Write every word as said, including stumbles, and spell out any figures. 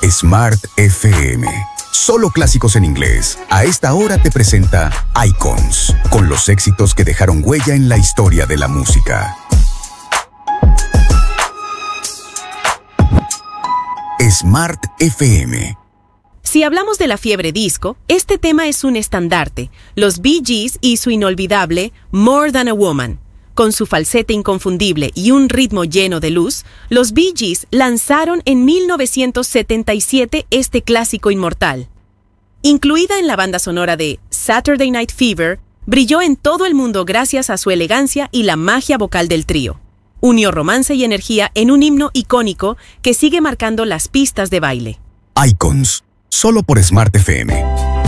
Smart F M. Solo clásicos en inglés. A esta hora te presenta Icons, con los éxitos que dejaron huella en la historia de la música. Smart F M. Si hablamos de la fiebre disco, este tema es un estandarte, los Bee Gees y su inolvidable More Than a Woman. Con su falsete inconfundible y un ritmo lleno de luz, los Bee Gees lanzaron en mil novecientos setenta y siete este clásico inmortal. Incluida en la banda sonora de Saturday Night Fever, brilló en todo el mundo gracias a su elegancia y la magia vocal del trío. Unió romance y energía en un himno icónico que sigue marcando las pistas de baile. Icons, solo por Smart F M.